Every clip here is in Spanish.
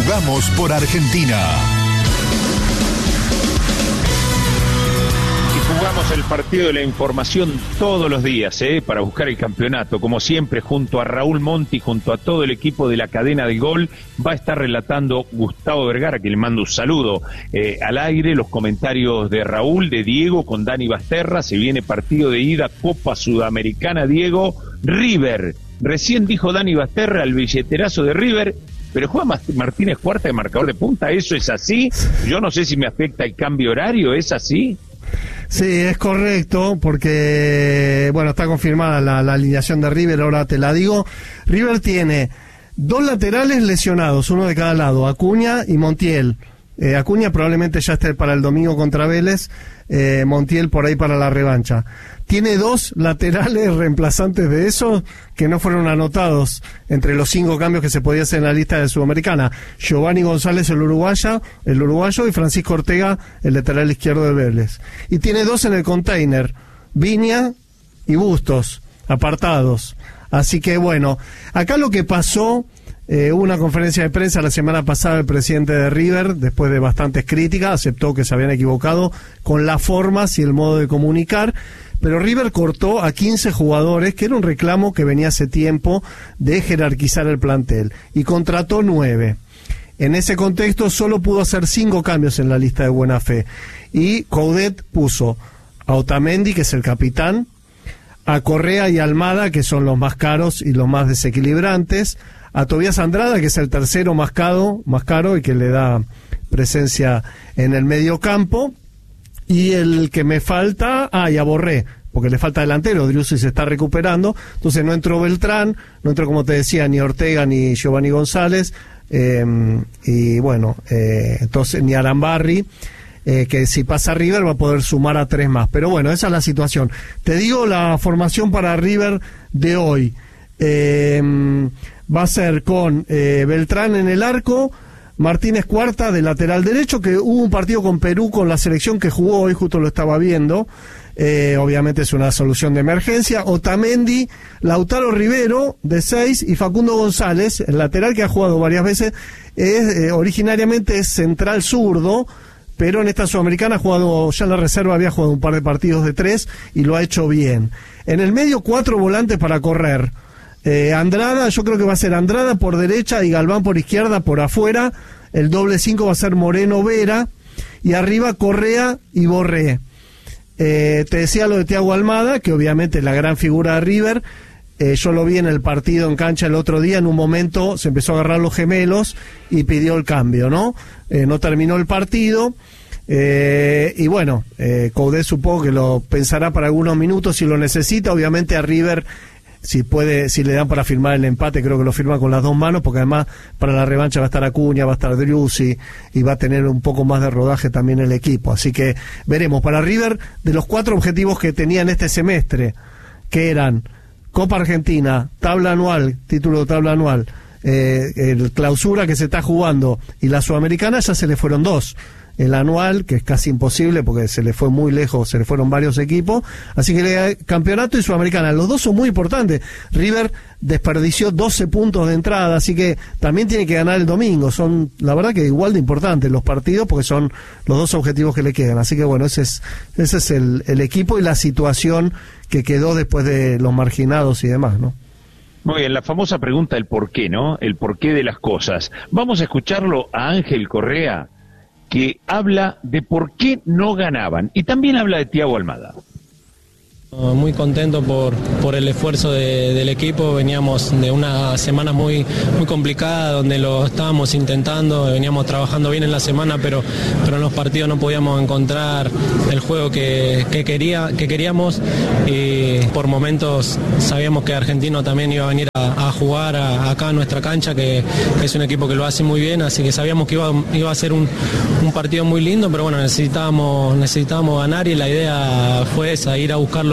Jugamos por Argentina. Jugamos el partido de la información todos los días, para buscar el campeonato. Como siempre, junto a Raúl Monti, junto a todo el equipo de la cadena del gol, va a estar relatando Gustavo Vergara, que le mando un saludo al aire, los comentarios de Raúl, de Diego, con Dani Basterra. Se viene partido de ida, Copa Sudamericana, Diego, River. Recién dijo Dani Basterra, el billeterazo de River, pero juega Martínez Cuarta de marcador de punta. ¿Eso es así? Yo no sé si me afecta el cambio horario, ¿es así? Sí, es correcto, porque, bueno, está confirmada la alineación de River, ahora te la digo. River tiene 2 laterales lesionados, uno de cada lado, Acuña y Montiel. Acuña probablemente ya esté para el domingo contra Vélez, Montiel por ahí para la revancha. Tiene 2 laterales reemplazantes de esos que no fueron anotados entre los 5 cambios que se podía hacer en la lista de Sudamericana. Giovanni González, el uruguayo, y Francisco Ortega, el lateral izquierdo de Vélez. Y tiene 2 en el container, Viña y Bustos, apartados. Así que bueno, acá lo que pasó... hubo una conferencia de prensa la semana pasada del presidente de River, después de bastantes críticas, aceptó que se habían equivocado con las formas y el modo de comunicar, pero River cortó a 15 jugadores, que era un reclamo que venía hace tiempo de jerarquizar el plantel, y contrató 9. En ese contexto solo pudo hacer 5 cambios en la lista de buena fe, y Coudet puso a Otamendi, que es el capitán, a Correa y Almada, que son los más caros y los más desequilibrantes, a Tobías Andrada, que es el tercero más caro y que le da presencia en el medio campo, y el que me falta, y a Borré, porque le falta delantero, Driussi se está recuperando, entonces no entró Beltrán, no entró, como te decía, ni Ortega ni Giovanni González, y bueno, entonces ni Arambarri, que si pasa River va a poder sumar a 3 más, pero bueno, esa es la situación. Te digo la formación para River de hoy. Va a ser con Beltrán en el arco, Martínez Cuarta de lateral derecho, que hubo un partido con Perú con la selección que jugó hoy, justo lo estaba viendo, obviamente es una solución de emergencia. Otamendi, Lautaro Rivero de 6 y Facundo González, el lateral que ha jugado varias veces, originariamente es central zurdo, pero en esta Sudamericana ha jugado, ya en la reserva había jugado un par de partidos de 3 y lo ha hecho bien. En el medio 4 volantes para correr. Andrada, yo creo que va a ser Andrada por derecha y Galván por izquierda, por afuera. El doble 5 va a ser Moreno Vera, y arriba Correa y Borré. Te decía lo de Thiago Almada, que obviamente es la gran figura de River. Yo lo vi en el partido en cancha el otro día, en un momento se empezó a agarrar los gemelos y pidió el cambio, ¿no? No terminó el partido. Y bueno, Coudet supongo que lo pensará para algunos minutos si lo necesita. Obviamente a River, si le dan para firmar el empate, creo que lo firma con las 2 manos, porque además para la revancha va a estar Acuña, va a estar Driussi y va a tener un poco más de rodaje también el equipo. Así que veremos. Para River, de los 4 objetivos que tenían este semestre, que eran Copa Argentina, tabla anual, título de tabla anual, el clausura que se está jugando y la Sudamericana, ya se le fueron 2. El anual, que es casi imposible porque se le fue muy lejos, se le fueron varios equipos, así que campeonato y Sudamericana, los 2 son muy importantes. River desperdició 12 puntos de entrada, así que también tiene que ganar el domingo. Son, la verdad, que igual de importantes los partidos, porque son los 2 objetivos que le quedan. Así que bueno, ese es el equipo y la situación que quedó después de los marginados y demás, ¿no? Muy bien, la famosa pregunta del por qué, ¿no? El porqué de las cosas. Vamos a escucharlo a Ángel Correa, que habla de por qué no ganaban, y también habla de Thiago Almada. Muy contento por el esfuerzo del equipo. Veníamos de una semana muy complicada, donde lo estábamos intentando, veníamos trabajando bien en la semana, pero en los partidos no podíamos encontrar el juego que queríamos, y por momentos sabíamos que Argentino también iba a venir a jugar acá a nuestra cancha, que es un equipo que lo hace muy bien, así que sabíamos que iba a ser un partido muy lindo, pero bueno, necesitábamos ganar, y la idea fue esa, ir a buscarlo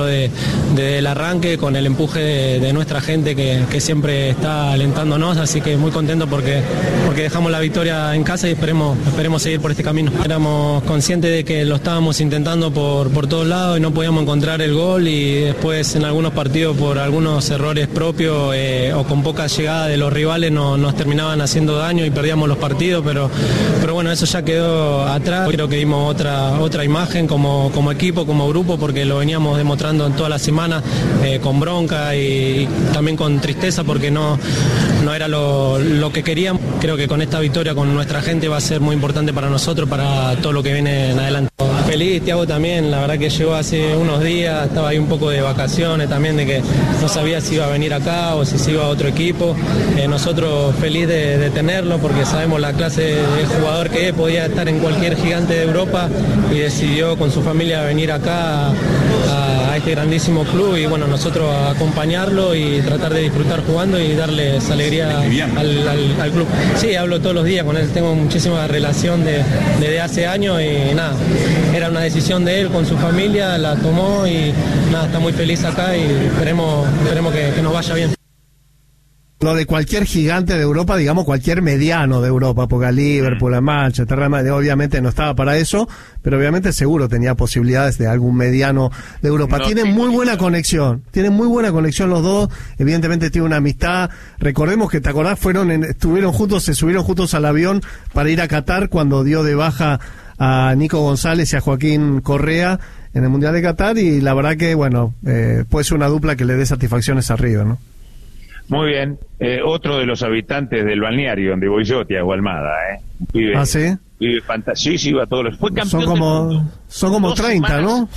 desde el arranque, con el empuje de nuestra gente que siempre está alentándonos, así que muy contento porque dejamos la victoria en casa y esperemos seguir por este camino. Éramos conscientes de que lo estábamos intentando por todos lados y no podíamos encontrar el gol, y después en algunos partidos por algunos errores propios o con poca llegada de los rivales nos terminaban haciendo daño y perdíamos los partidos, pero bueno, eso ya quedó atrás. Creo que dimos otra imagen como equipo, como grupo, porque lo veníamos demostrando en toda la semana, con bronca y también con tristeza porque no era lo que queríamos. Creo que con esta victoria con nuestra gente va a ser muy importante para nosotros, para todo lo que viene en adelante. Feliz, Thiago también, la verdad que llegó hace unos días, estaba ahí un poco de vacaciones también, de que no sabía si iba a venir acá o si se iba a otro equipo. Nosotros feliz de tenerlo porque sabemos la clase de jugador que es, podía estar en cualquier gigante de Europa y decidió con su familia venir acá a este grandísimo club, y bueno, nosotros acompañarlo y tratar de disfrutar jugando y darles alegría al club. Sí, hablo todos los días con él, tengo muchísima relación desde hace años y nada, era una decisión de él con su familia, la tomó y nada, está muy feliz acá y esperemos que nos vaya bien. Lo de cualquier gigante de Europa, digamos cualquier mediano de Europa, porque a Liverpool, a Manchester, obviamente no estaba para eso, pero obviamente seguro tenía posibilidades de algún mediano de Europa. Tienen muy buena conexión los dos, evidentemente tienen una amistad. Recordemos que, ¿te acordás? Estuvieron juntos, se subieron juntos al avión para ir a Qatar cuando dio de baja a Nico González y a Joaquín Correa en el Mundial de Qatar, y la verdad que, bueno, puede ser una dupla que le dé satisfacciones a River, ¿no? Muy bien. Otro de los habitantes del balneario donde voy yo, Thiago Almada, Vive, ¿ah, sí? Vive fantástico. Sí, va a todos los... Fue campeón son como 30, semanas, ¿no?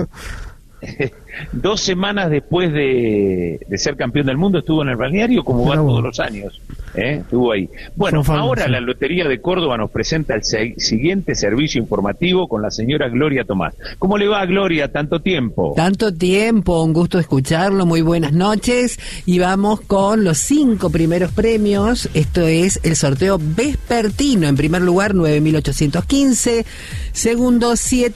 2 semanas después de ser campeón del mundo estuvo en el balneario, como va todos los años. Estuvo ahí. Bueno, ahora la Lotería de Córdoba nos presenta el siguiente servicio informativo con la señora Gloria Tomás. ¿Cómo le va, Gloria? Tanto tiempo, un gusto escucharlo, muy buenas noches, y vamos con los 5 primeros premios. Esto es el sorteo vespertino. En primer lugar, 9.815, segundo,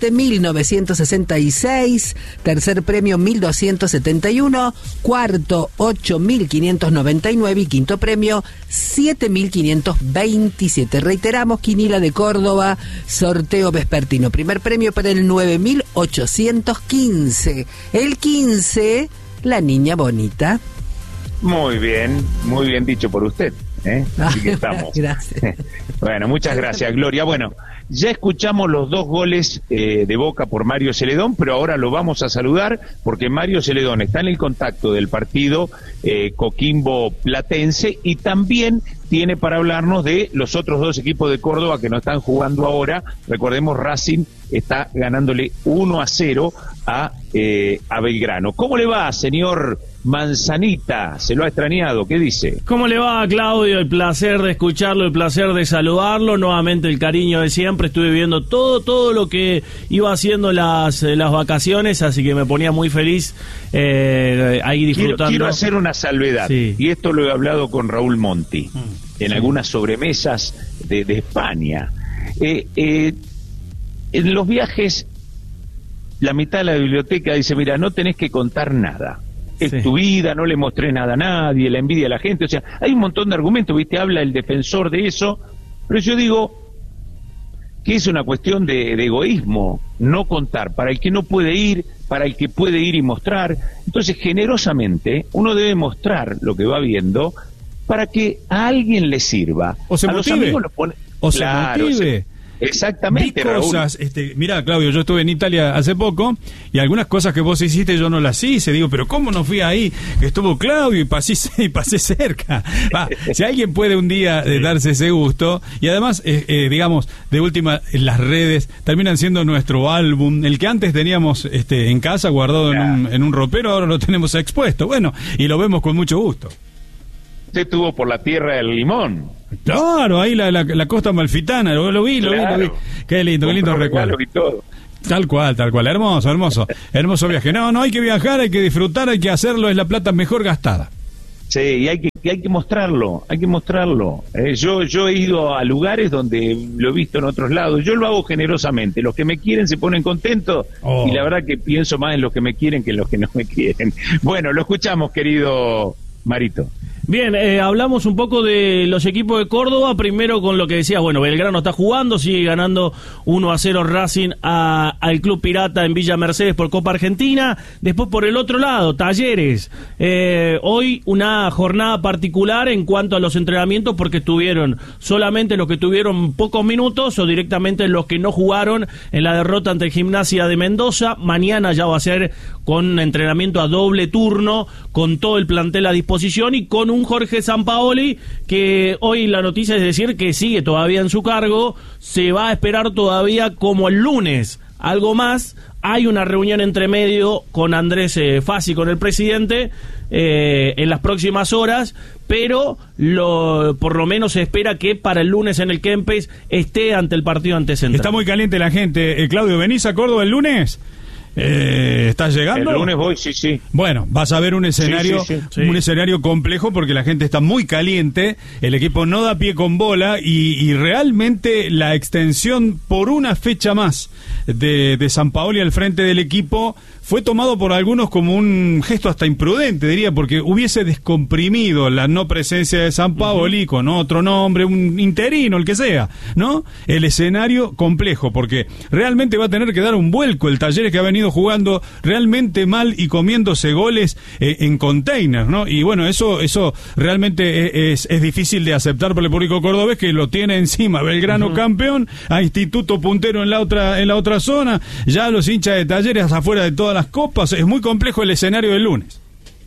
7.966, tercer premio, 1.271, cuarto, 8.599 y quinto premio, 7.527. Reiteramos, Quinila de Córdoba, sorteo vespertino. Primer premio para el 9.815. El 15, la niña bonita. Muy bien dicho por usted. Así que estamos. Gracias. Bueno, muchas gracias, Gloria. Bueno, ya escuchamos los 2 goles de Boca por Mario Celedón, pero ahora lo vamos a saludar porque Mario Celedón está en el contacto del partido Coquimbo Platense, y también tiene para hablarnos de los otros 2 equipos de Córdoba que no están jugando ahora. Recordemos, Racing está ganándole 1-0 a Belgrano. ¿Cómo le va, señor Manzanita? ¿Se lo ha extrañado? ¿Qué dice? ¿Cómo le va, Claudio? El placer de escucharlo, el placer de saludarlo. Nuevamente el cariño de siempre. Estuve viendo todo lo que iba haciendo las vacaciones, así que me ponía muy feliz ahí disfrutando. Quiero hacer una salvedad, sí. Y esto lo he hablado con Raúl Monti en algunas sobremesas de España. En los viajes, la mitad de la biblioteca dice, mira, no tenés que contar nada. Es tu vida, no le mostré nada a nadie, la envidia a la gente. O sea, hay un montón de argumentos, ¿viste? Habla el defensor de eso. Pero yo digo que es una cuestión de egoísmo, no contar. Para el que no puede ir, para el que puede ir y mostrar. Entonces, generosamente, uno debe mostrar lo que va viendo para que a alguien le sirva. O se motive. Los amigos lo ponen... O se motive. Exactamente, vi cosas, mirá, Claudio, yo estuve en Italia hace poco y algunas cosas que vos hiciste yo no las hice. Digo, pero ¿cómo no fui ahí? Estuvo Claudio y pasé cerca. Si alguien puede un día darse ese gusto, y además, digamos, de última, las redes terminan siendo nuestro álbum, el que antes teníamos en casa guardado en un ropero, ahora lo tenemos expuesto. Bueno, y lo vemos con mucho gusto. Usted estuvo por la Tierra del Limón. Claro, ahí la costa amalfitana, lo vi. Qué lindo recuerdo. Tal cual, hermoso viaje. No hay que viajar, hay que disfrutar, hay que hacerlo, es la plata mejor gastada. Sí, y hay que mostrarlo, yo he ido a lugares donde lo he visto en otros lados, yo lo hago generosamente, los que me quieren se ponen contentos y la verdad que pienso más en los que me quieren que en los que no me quieren. Bueno, lo escuchamos, querido Marito. Bien, hablamos un poco de los equipos de Córdoba, primero con lo que decías, bueno, Belgrano está jugando, sigue ganando 1-0 Racing al Club Pirata en Villa Mercedes por Copa Argentina. Después por el otro lado, Talleres, hoy una jornada particular en cuanto a los entrenamientos porque estuvieron solamente los que tuvieron pocos minutos o directamente los que no jugaron en la derrota ante Gimnasia de Mendoza. Mañana ya va a ser con entrenamiento a doble turno, con todo el plantel a disposición y con un Jorge Sampaoli que hoy la noticia es decir que sigue todavía en su cargo, se va a esperar todavía como el lunes algo más. Hay una reunión entre medio con Andrés Fassi, con el presidente, en las próximas horas, pero por lo menos se espera que para el lunes en el Kempes esté ante el partido ante Central. Está muy caliente la gente. Claudio, ¿venís a Córdoba el lunes? ¿Estás llegando? El lunes voy, sí. Bueno, vas a ver un escenario un escenario complejo porque la gente está muy caliente, el equipo no da pie con bola y realmente la extensión por una fecha más de Sampaoli al frente del equipo fue tomado por algunos como un gesto hasta imprudente, diría, porque hubiese descomprimido la no presencia de Sampaoli con otro nombre, un interino, el que sea, ¿no? El escenario complejo, porque realmente va a tener que dar un vuelco el Talleres, que ha venido jugando realmente mal y comiéndose goles en containers, ¿no? Y bueno, eso realmente es difícil de aceptar por el público cordobés, que lo tiene encima Belgrano campeón, a Instituto puntero en la otra zona, ya los hinchas de Talleres afuera de todas las copas. Es muy complejo el escenario del lunes.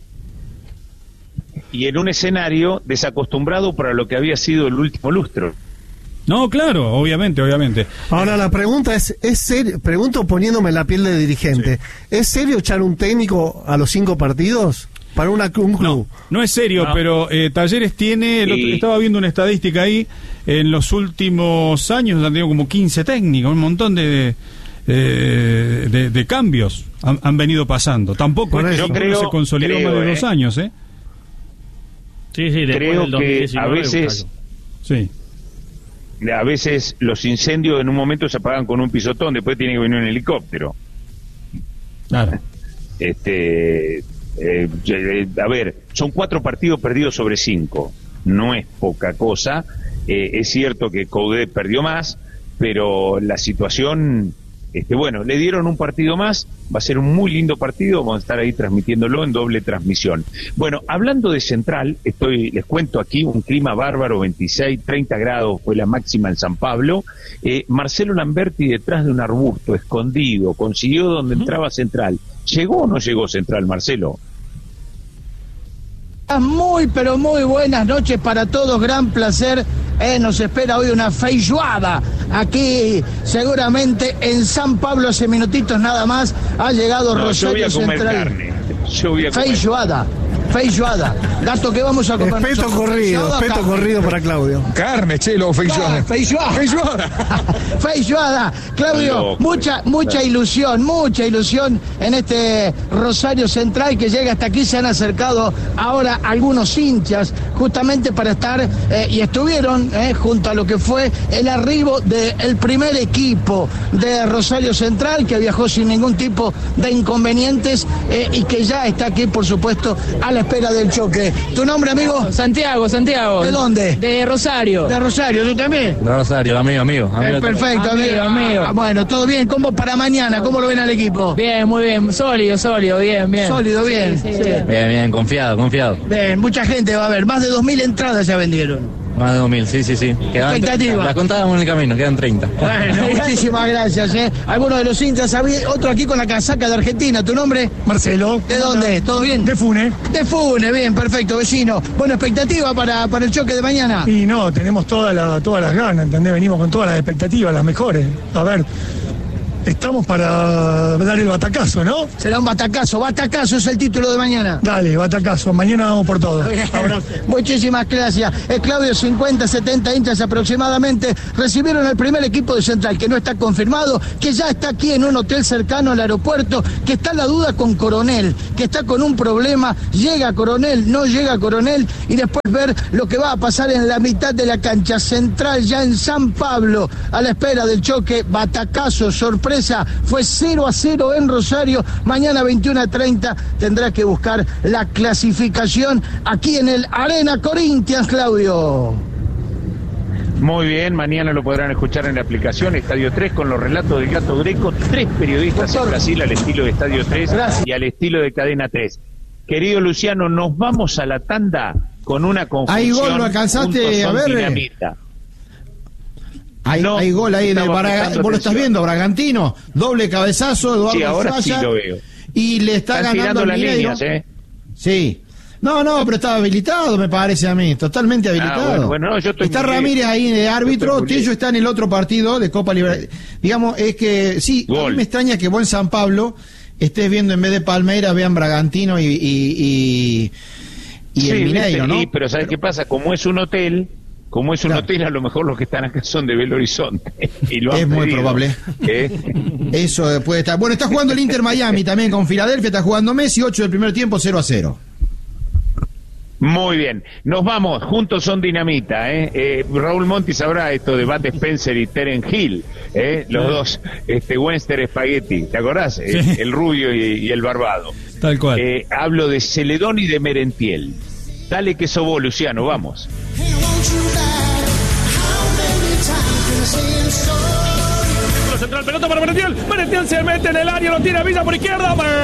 Y en un escenario desacostumbrado para lo que había sido el último lustro. No, claro, obviamente. Ahora la pregunta es serio, pregunto poniéndome en la piel de dirigente, sí. ¿Es serio echar un técnico a los 5 partidos para un club? No es serio, no. Pero Talleres tiene, estaba viendo una estadística ahí, en los últimos años han tenido como 15 técnicos, un montón de cambios han venido pasando. Tampoco se consolidó más de 2 años, ¿eh? Sí, después creo del 2019, a veces los incendios en un momento se apagan con un pisotón, después tiene que venir un helicóptero. Claro. A ver, son 4 partidos perdidos sobre 5. No es poca cosa. Es cierto que Coudet perdió más, pero la situación, bueno, le dieron un partido más, va a ser un muy lindo partido, vamos a estar ahí transmitiéndolo en doble transmisión. Bueno, hablando de Central, les cuento aquí un clima bárbaro, 26, 30 grados fue la máxima en San Pablo. Marcelo Lamberti detrás de un arbusto, escondido, consiguió donde entraba Central. ¿Llegó o no llegó Central, Marcelo? Muy, pero muy buenas noches para todos, gran placer. Nos espera hoy una feijoada aquí, seguramente en San Pablo, hace minutitos nada más, ha llegado Rosario Central. Feijoada, dato que vamos a comer. Espeto corrido para Claudio. Carne, chelo, feijoada. Feijoada. Claudio, mucha ilusión en este Rosario Central que llega hasta aquí. Se han acercado ahora algunos hinchas justamente para estar y estuvieron junto a lo que fue el arribo del primer equipo de Rosario Central, que viajó sin ningún tipo de inconvenientes y que ya está aquí, por supuesto, a la espera del choque. ¿Tu nombre, amigo? Santiago. ¿De dónde? De Rosario. ¿De Rosario? ¿Tú también? De Rosario, amigo. Perfecto, amigo. Bueno, todo bien. ¿Cómo para mañana? ¿Cómo lo ven al equipo? Bien, muy bien. Sólido, bien. Sólido, bien. Sí. Bien, confiado. Bien, mucha gente va a ver. Más de 2.000 entradas ya vendieron. Más de 2.000, sí. Expectativa. La contábamos en el camino, quedan 30. Bueno, muchísimas gracias. Algunos de los hinchas, otro aquí con la casaca de Argentina. ¿Tu nombre? Marcelo. ¿De dónde? ¿Todo bien? De Fune, bien, perfecto, vecino. Bueno, expectativa para el choque de mañana. Y no, tenemos todas las ganas, ¿entendés? Venimos con todas las expectativas, las mejores. A ver, estamos para dar el batacazo, ¿no? Será un batacazo. Batacazo es el título de mañana. Dale, batacazo. Mañana vamos por todo. Abrazo. Muchísimas gracias. Claudio, 50, 70 hinchas aproximadamente recibieron el primer equipo de Central, que no está confirmado, que ya está aquí en un hotel cercano al aeropuerto, que está la duda con Coronel, que está con un problema. Llega Coronel, no llega Coronel, y después ver lo que va a pasar en la mitad de la cancha. Central ya en San Pablo, a la espera del choque. Batacazo, sorpresa, fue 0-0 en Rosario. Mañana 21:30 tendrá que buscar la clasificación aquí en el Arena Corinthians, Claudio. Muy bien, mañana lo podrán escuchar en la aplicación Estadio 3 con los relatos del Gato Greco, 3 periodistas en Brasil al estilo de Estadio 3 y al estilo de Cadena 3. Querido Luciano, nos vamos a la tanda con una confusión. Hay gol, ¿no alcanzaste a ver? Dinamita. Hay gol ahí de Bragantino. Vos lo estás viendo, Bragantino, doble cabezazo, Eduardo Sí, ahora Falla, sí lo veo. y le está Están ganando tirando al las Mineiro. líneas, Sí. No, pero estaba habilitado, me parece a mí, totalmente habilitado. Bueno, no, yo estoy está muy Ramírez bien. ahí de árbitro, Tello está en el otro partido de Copa Libertadores. Digamos, es que sí, a mí me extraña que vos en San Pablo estés viendo en vez de Palmeiras, vean Bragantino y el Mineiro, ¿no? Sí, pero ¿sabes qué pasa? Como es un hotel, a lo mejor los que están acá son de Belo Horizonte. Y lo es han muy pedido. probable. Eso puede estar. Bueno, está jugando el Inter Miami también con Filadelfia, está jugando Messi, 8 del primer tiempo, 0-0. Muy bien, nos vamos, juntos son dinamita, Raúl Monti sabrá esto de Bud Spencer y Terence Hill, los dos, Webster Spaghetti, ¿te acordás? Sí. El rubio y el barbado. Tal cual. Hablo de Celedón y de Merentiel. Dale que sos vos, Luciano, vamos. Central, pelota para Merentiel. Merentiel se mete en el área, lo tira Villa por izquierda.